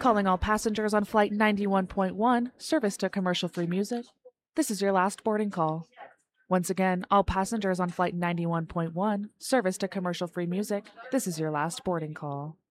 Calling all passengers on Flight 91.1, service to commercial-free music. This is your last boarding call. Once again, all passengers on Flight 91.1, service to commercial-free music. This is your last boarding call.